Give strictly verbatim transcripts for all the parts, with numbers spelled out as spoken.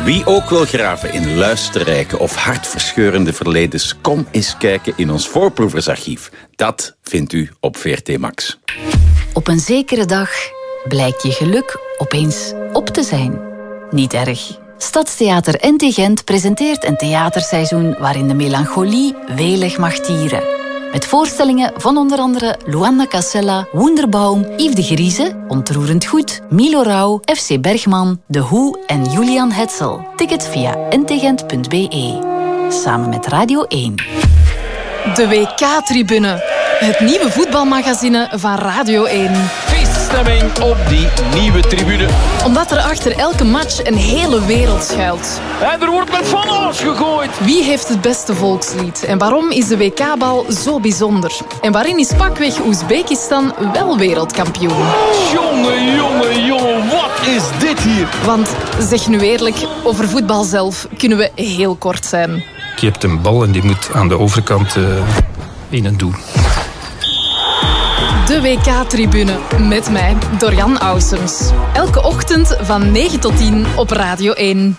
Wie ook wil graven in luisterrijke of hartverscheurende verledens, kom eens kijken in ons voorproeversarchief. Dat vindt u op V R T Max. Op een zekere dag blijkt je geluk opeens op te zijn. Niet erg. Stadstheater N T Gent presenteert een theaterseizoen waarin de melancholie welig mag tieren. Met voorstellingen van onder andere Luanda Casella, Wunderbaum, Yves de Grieze, Ontroerend Goed, Milo Rauw, F C Bergman, De Hoe en Julian Hetzel. Ticket via n t gent punt b e. Samen met Radio één. De W K-tribune. Het nieuwe voetbalmagazine van Radio één. Feeststemming op die nieuwe tribune. Omdat er achter elke match een hele wereld schuilt. En er wordt met van alles gegooid. Wie heeft het beste volkslied? En waarom is de W K-bal zo bijzonder? En waarin is pakweg Oezbekistan wel wereldkampioen? Jongen, jongen, jongen, wat is dit hier? Want, zeg nu eerlijk, over voetbal zelf kunnen we heel kort zijn. Je hebt een bal en die moet aan de overkant uh, in een doel. De W K-tribune met mij, Dorian Ausums. Elke ochtend van negen tot tien op Radio één.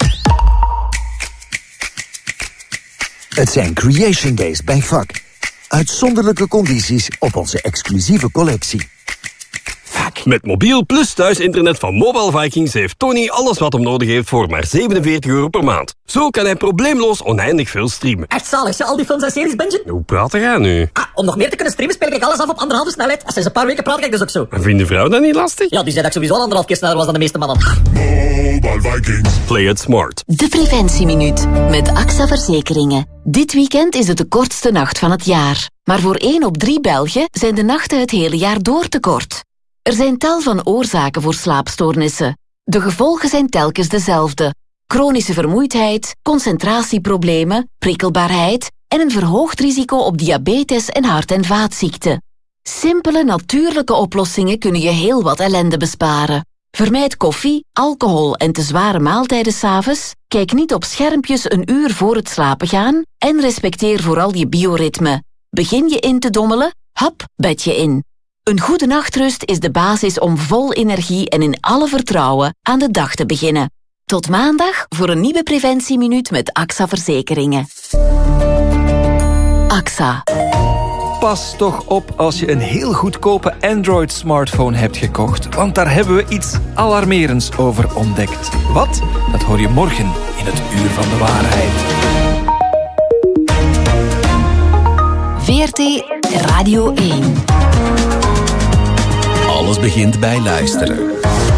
Het zijn Creation Days bij V A C. Uitzonderlijke condities op onze exclusieve collectie. Met mobiel plus thuisinternet van Mobile Vikings heeft Tony alles wat hem nodig heeft voor maar zevenenveertig euro per maand. Zo kan hij probleemloos oneindig veel streamen. Echt zalig, al die films en series, Benji? Hoe praat jij nu? Ah, om nog meer te kunnen streamen speel ik alles af op anderhalve snelheid. Als sinds een paar weken praat ik dus ook zo. En vindt de vrouw dat niet lastig? Ja, die zei dat ik sowieso anderhalf keer sneller was dan de meeste mannen. Mobile Vikings. Play it smart. De Preventieminuut met A X A Verzekeringen. Dit weekend is het de kortste nacht van het jaar. Maar voor één op drie Belgen zijn de nachten het hele jaar door te kort. Er zijn tal van oorzaken voor slaapstoornissen. De gevolgen zijn telkens dezelfde. Chronische vermoeidheid, concentratieproblemen, prikkelbaarheid en een verhoogd risico op diabetes en hart- en vaatziekten. Simpele, natuurlijke oplossingen kunnen je heel wat ellende besparen. Vermijd koffie, alcohol en te zware maaltijden 's avonds. Kijk niet op schermpjes een uur voor het slapen gaan en respecteer vooral je bioritme. Begin je in te dommelen? Hap, bed je in. Een goede nachtrust is de basis om vol energie en in alle vertrouwen aan de dag te beginnen. Tot maandag voor een nieuwe preventieminuut met A X A Verzekeringen. A X A. Pas toch op als je een heel goedkope Android-smartphone hebt gekocht, want daar hebben we iets alarmerends over ontdekt. Wat? Dat hoor je morgen in het Uur van de Waarheid. V R T Radio één. Alles begint bij luisteren.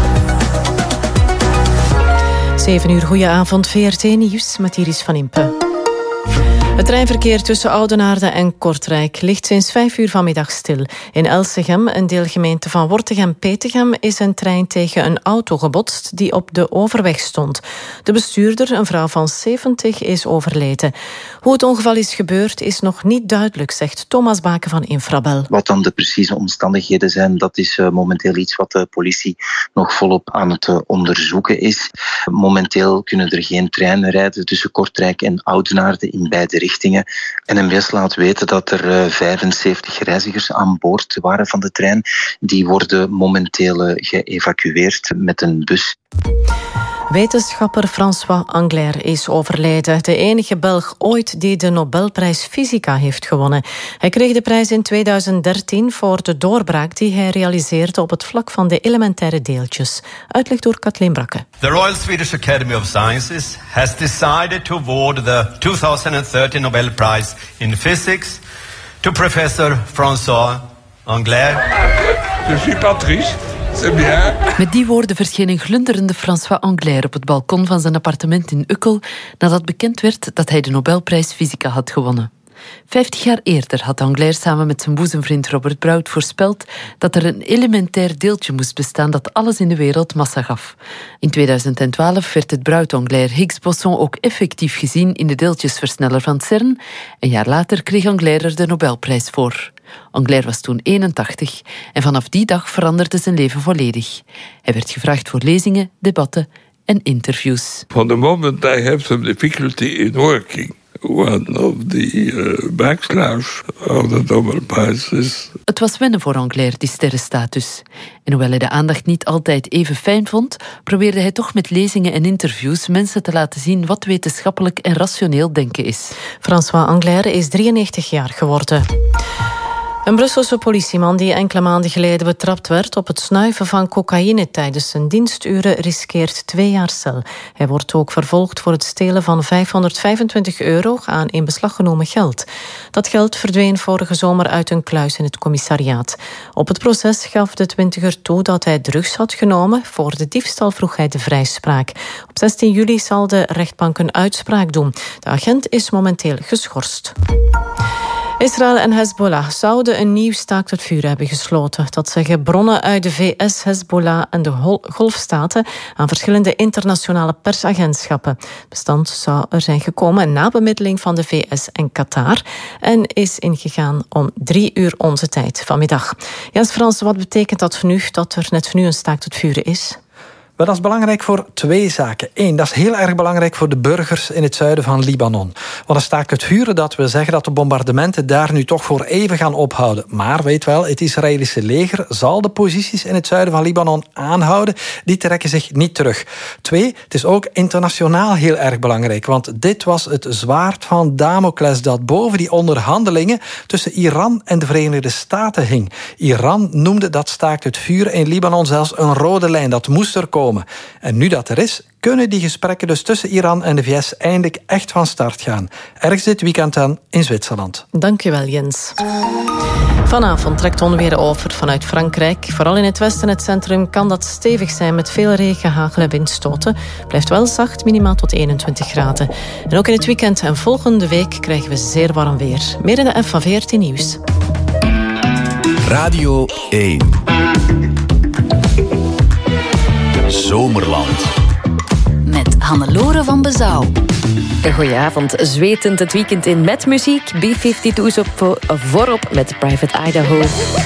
zeven uur, goedenavond, V R T Nieuws met Iris van Impe. Het treinverkeer tussen Oudenaarde en Kortrijk ligt sinds vijf uur vanmiddag stil. In Elsegem, een deelgemeente van Wortegem-Petegem, is een trein tegen een auto gebotst die op de overweg stond. De bestuurder, een vrouw van zeventig, is overleden. Hoe het ongeval is gebeurd is nog niet duidelijk, zegt Thomas Baken van Infrabel. Wat dan de precieze omstandigheden zijn, dat is uh, momenteel iets wat de politie nog volop aan het uh, onderzoeken is. Momenteel kunnen er geen treinen rijden tussen Kortrijk en Oudenaarde in beide richtingen. N M S laat weten dat er uh, vijfenzeventig reizigers aan boord waren van de trein. Die worden momenteel uh, geëvacueerd met een bus. Wetenschapper François Englert is overleden. De enige Belg ooit die de Nobelprijs Fysica heeft gewonnen. Hij kreeg de prijs in tweeduizend dertien voor de doorbraak die hij realiseerde op het vlak van de elementaire deeltjes. Uitleg door Kathleen Brakke. The Royal Swedish Academy of Sciences has decided to award the twenty thirteen Nobel Prize in Physics to Professor François Englert. Je suis Patrice. Met die woorden verscheen een glunderende François Englert op het balkon van zijn appartement in Ukkel nadat bekend werd dat hij de Nobelprijs Fysica had gewonnen. Vijftig jaar eerder had Englert samen met zijn boezemvriend Robert Brout voorspeld dat er een elementair deeltje moest bestaan dat alles in de wereld massa gaf. In tweeduizend twaalf werd het Brout-Englert-Higgs-boson ook effectief gezien in de deeltjesversneller van CERN. Een jaar later kreeg Englert er de Nobelprijs voor. Englert was toen eenentachtig en vanaf die dag veranderde zijn leven volledig. Hij werd gevraagd voor lezingen, debatten en interviews. From the moment I have some difficulty in working, one of the uh, backslash of the Nobelprijs is. Het was wennen voor Englert, die sterrenstatus. En hoewel hij de aandacht niet altijd even fijn vond, probeerde hij toch met lezingen en interviews mensen te laten zien wat wetenschappelijk en rationeel denken is. François Englert is drieënnegentig jaar geworden. Een Brusselse politieman die enkele maanden geleden betrapt werd op het snuiven van cocaïne tijdens zijn diensturen riskeert twee jaar cel. Hij wordt ook vervolgd voor het stelen van vijfhonderdvijfentwintig euro aan in beslag genomen geld. Dat geld verdween vorige zomer uit een kluis in het commissariaat. Op het proces gaf de twintiger toe dat hij drugs had genomen. Voor de diefstal vroeg hij de vrijspraak. Op zestien juli zal de rechtbank een uitspraak doen. De agent is momenteel geschorst. Israël en Hezbollah zouden een nieuw staakt het vuur hebben gesloten. Dat zeggen bronnen uit de V S, Hezbollah en de Golfstaten aan verschillende internationale persagentschappen. Het bestand zou er zijn gekomen na bemiddeling van de V S en Qatar en is ingegaan om drie uur onze tijd vanmiddag. Jens Frans, wat betekent dat nu dat er net nu een staakt het vuren is? Maar dat is belangrijk voor twee zaken. Eén, dat is heel erg belangrijk voor de burgers in het zuiden van Libanon. Want een staakt het vuren, dat wil zeggen dat de bombardementen daar nu toch voor even gaan ophouden. Maar weet wel, het Israëlische leger zal de posities in het zuiden van Libanon aanhouden. Die trekken zich niet terug. Twee, het is ook internationaal heel erg belangrijk. Want dit was het zwaard van Damocles dat boven die onderhandelingen tussen Iran en de Verenigde Staten hing. Iran noemde dat staakt het vuren in Libanon zelfs een rode lijn. Dat moest er komen. En nu dat er is, kunnen die gesprekken dus tussen Iran en de V S eindelijk echt van start gaan. Ergens dit weekend aan in Zwitserland. Dankjewel, Jens. Vanavond trekt onweer over vanuit Frankrijk. Vooral in het westen en het centrum kan dat stevig zijn met veel regen, hagel en windstoten. Blijft wel zacht, minimaal tot eenentwintig graden. En ook in het weekend en volgende week krijgen we zeer warm weer. Meer in de app van V R T Nieuws. Radio één. Zomerland. Met Hannelore van Bezouw. Goedenavond, zwetend het weekend in met muziek. B vijfentwintig op voorop met Private Idaho.